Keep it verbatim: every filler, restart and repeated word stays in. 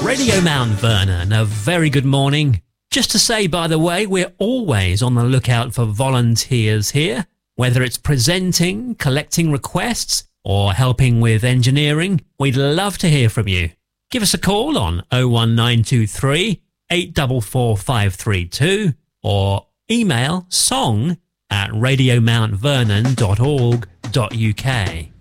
Radio Mount Vernon, a very good morning. Just to say, by the way, we're always on the lookout for volunteers here, whether it's presenting, collecting requests, or helping with engineering. We'd love to hear from you. Give us a call on oh one nine two three, eight four four, five three two or email song at radio mount vernon dot org dot uk.